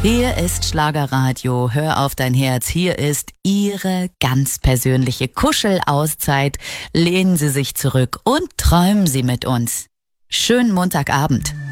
Hier ist Schlagerradio. Hör auf dein Herz. Hier ist Ihre ganz persönliche Kuschelauszeit. Lehnen Sie sich zurück und träumen Sie mit uns. Schönen Montagabend.